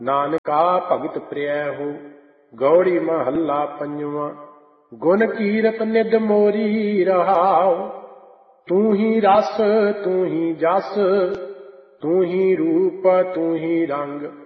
ਨਾਨਕਾ ਭਗਤ ਪ੍ਰਿਯ ਹੋ। ਗੌੜੀ ਮਹੱਲਾ ਪੰਜਵਾਂ। ਗੁਣ ਕੀਰਤ ਨਿਧ ਮੋਰੀ ਰਹਾਉ। ਤੂੰ ਹੀ ਰਸ ਤੂੰ ਹੀ ਜਸ, ਤੂੰ ਹੀ ਰੂਪ ਤੂੰ ਹੀ ਰੰਗ।